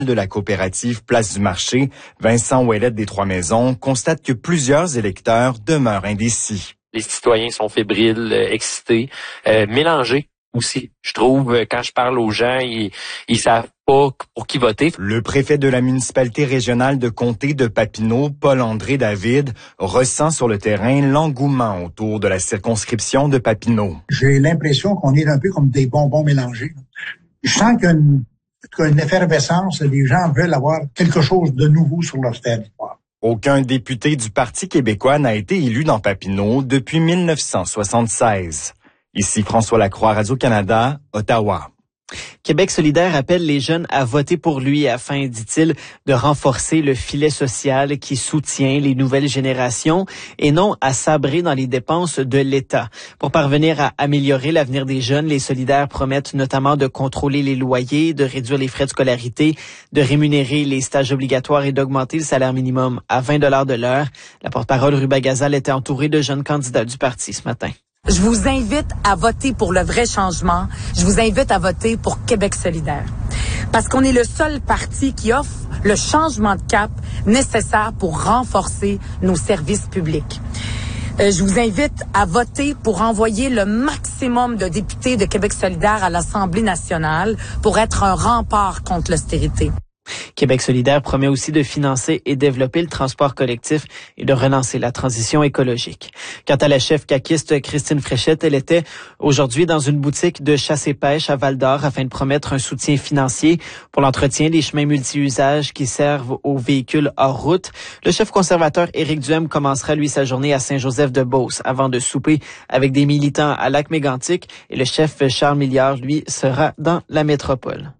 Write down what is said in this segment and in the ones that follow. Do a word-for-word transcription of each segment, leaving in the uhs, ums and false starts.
de la coopérative Place du Marché, Vincent Ouellette des Trois-Maisons, constate que plusieurs électeurs demeurent indécis. Les citoyens sont fébriles, excités, euh, mélangés aussi. Je trouve, quand je parle aux gens, ils, ils savent pas pour qui voter. Le préfet de la municipalité régionale de comté de Papineau, Paul-André David, ressent sur le terrain l'engouement autour de la circonscription de Papineau. J'ai l'impression qu'on est un peu comme des bonbons mélangés. Je sens qu'il y a une, qu'il y a une effervescence. Les gens veulent avoir quelque chose de nouveau sur leur territoire. Aucun député du Parti québécois n'a été élu dans Papineau depuis mille neuf cent soixante-seize. Ici François Lacroix, Radio-Canada, Ottawa. Québec solidaire appelle les jeunes à voter pour lui afin, dit-il, de renforcer le filet social qui soutient les nouvelles générations et non à sabrer dans les dépenses de l'État. Pour parvenir à améliorer l'avenir des jeunes, les solidaires promettent notamment de contrôler les loyers, de réduire les frais de scolarité, de rémunérer les stages obligatoires et d'augmenter le salaire minimum à vingt dollars de l'heure. La porte-parole Ruba Gazal était entourée de jeunes candidats du parti ce matin. Je vous invite à voter pour le vrai changement. Je vous invite à voter pour Québec solidaire. Parce qu'on est le seul parti qui offre le changement de cap nécessaire pour renforcer nos services publics. Euh, je vous invite à voter pour envoyer le maximum de députés de Québec solidaire à l'Assemblée nationale pour être un rempart contre l'austérité. Québec solidaire promet aussi de financer et développer le transport collectif et de relancer la transition écologique. Quant à la chef caquiste Christine Fréchette, elle était aujourd'hui dans une boutique de chasse et pêche à Val-d'Or afin de promettre un soutien financier pour l'entretien des chemins multi-usages qui servent aux véhicules hors route. Le chef conservateur Éric Duhem commencera lui sa journée à Saint-Joseph-de-Beauce avant de souper avec des militants à Lac-Mégantic et le chef Charles Milliard, lui, sera dans la métropole.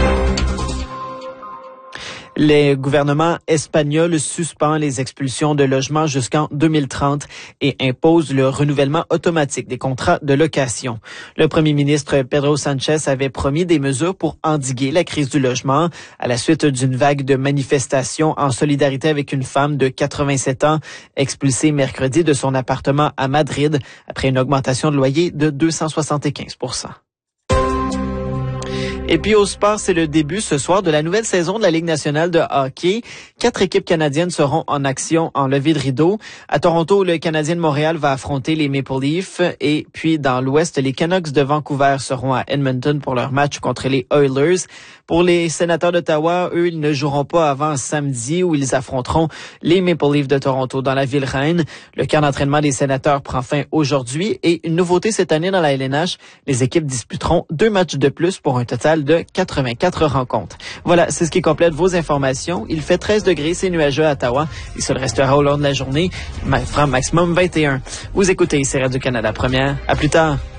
Le gouvernement espagnol suspend les expulsions de logements jusqu'en deux mille trente et impose le renouvellement automatique des contrats de location. Le premier ministre Pedro Sanchez avait promis des mesures pour endiguer la crise du logement à la suite d'une vague de manifestations en solidarité avec une femme de quatre-vingt-sept ans expulsée mercredi de son appartement à Madrid après une augmentation de loyer de deux cent soixante-quinze pour cent. Et puis au sport, c'est le début ce soir de la nouvelle saison de la Ligue nationale de hockey. Quatre équipes canadiennes seront en action en levée de rideau. À Toronto, le Canadien de Montréal va affronter les Maple Leafs. Et puis dans l'Ouest, les Canucks de Vancouver seront à Edmonton pour leur match contre les Oilers. Pour les Sénateurs d'Ottawa, eux, ils ne joueront pas avant samedi où ils affronteront les Maple Leafs de Toronto dans la ville reine. Le camp d'entraînement des Sénateurs prend fin aujourd'hui. Et une nouveauté cette année dans la L N H, les équipes disputeront deux matchs de plus pour un total de quatre-vingt-quatre rencontres. Voilà, c'est ce qui complète vos informations. Il fait treize degrés, c'est nuageux à Ottawa. Il se le restera au long de la journée. Il fera maximum vingt et un. Vous écoutez ici Radio-Canada Première. À plus tard.